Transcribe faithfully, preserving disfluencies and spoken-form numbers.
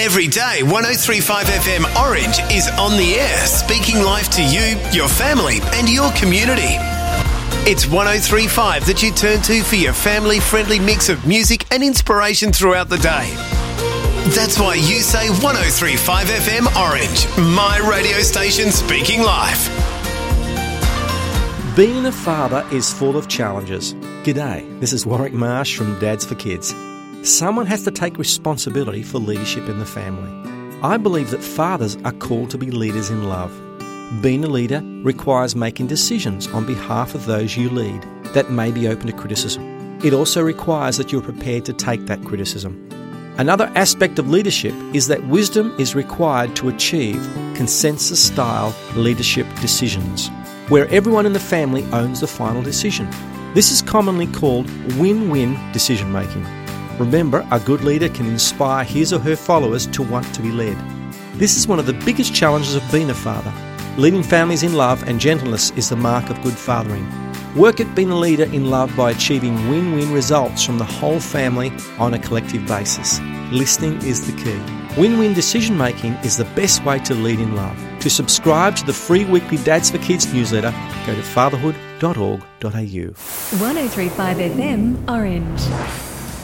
Every day, one oh three point five F M Orange is on the air, speaking life to you, your family and your community. It's one oh three point five that you turn to for your family-friendly mix of music and inspiration throughout the day. That's why you say one oh three point five F M Orange, my radio station speaking life. Being a father is full of challenges. G'day, this is Warwick Marsh from Dads for Kids. Someone has to take responsibility for leadership in the family. I believe that fathers are called to be leaders in love. Being a leader requires making decisions on behalf of those you lead that may be open to criticism. It also requires that you're prepared to take that criticism. Another aspect of leadership is that wisdom is required to achieve consensus-style leadership decisions, where everyone in the family owns the final decision. This is commonly called win-win decision-making. Remember, a good leader can inspire his or her followers to want to be led. This is one of the biggest challenges of being a father. Leading families in love and gentleness is the mark of good fathering. Work at being a leader in love by achieving win-win results from the whole family on a collective basis. Listening is the key. Win-win decision-making is the best way to lead in love. To subscribe to the free weekly Dads for Kids newsletter, go to fatherhood dot org dot a u. one oh three point five F M Orange.